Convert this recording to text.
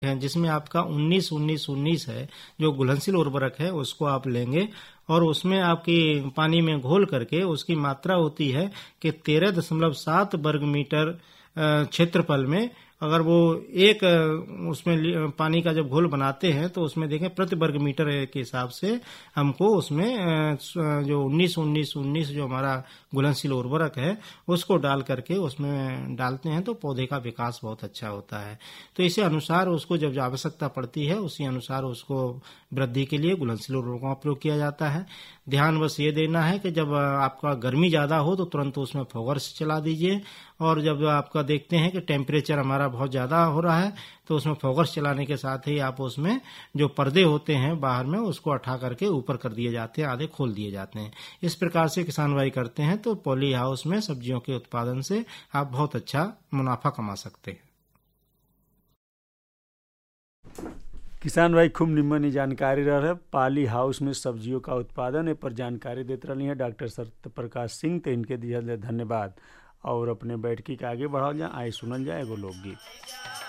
है जिसमें आपका 19-19-19 है, जो घुलनशील उर्वरक है उसको आप लेंगे और उसमें आपकी पानी में घोल करके उसकी मात्रा होती है कि 13.7 वर्ग मीटर क्षेत्रफल में। अगर वो एक उसमें पानी का जब घोल बनाते हैं तो उसमें देखें प्रति वर्ग मीटर के हिसाब से हमको उसमें जो 19-19-19 जो हमारा घुलनशील उर्वरक है उसको डाल करके उसमें डालते हैं तो पौधे का विकास बहुत अच्छा होता है। तो इसी अनुसार उसको जब आवश्यकता पड़ती है उसी अनुसार उसको वृद्धि के लिए घुलनशील उर्वरकों का प्रयोग किया जाता है। ध्यान बस ये देना है कि जब आपका गर्मी ज़्यादा हो तो तुरंत उसमें फोगर्स चला दीजिए, और जब आपका देखते हैं कि टेम्परेचर हमारा बहुत ज़्यादा हो रहा है तो उसमें फोगर्स चलाने के साथ ही आप उसमें जो पर्दे होते हैं बाहर में उसको हटा करके ऊपर कर दिए जाते हैं, आधे खोल दिए जाते हैं। इस प्रकार से किसान भाई करते हैं तो पॉली हाउस में सब्जियों के उत्पादन से आप बहुत अच्छा मुनाफा कमा सकते हैं। किसान भाई खूब निम्न जानकारी रहा पाली हाउस में सब्जियों का उत्पादन पर जानकारी देते रही है डॉक्टर सत्य प्रकाश सिंह। तो इनके दिया धन्यवाद और अपने बैठकी के आगे बढ़ाओ जाए। आए सुनल जाए एगो लोकगीत।